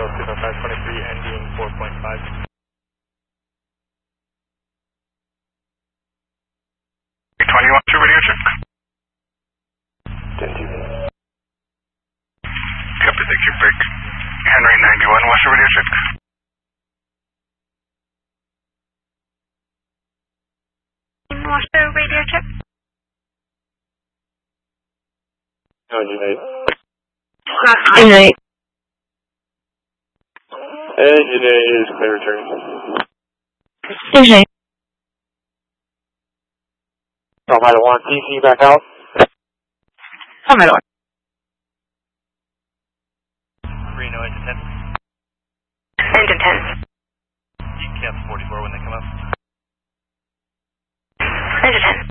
Signal 523 ending 4.5. 20, what's your radio check? 10-2. Copy, thank you, break. Henry 91, what's your radio check? What's the radio check? Engine 8. Engine 8 is clear return. Engine 8. Almighty 1, TC back out. Almighty 1. Reno, engine 10. Engine 10. Decap 44 when they come up. Engine 10.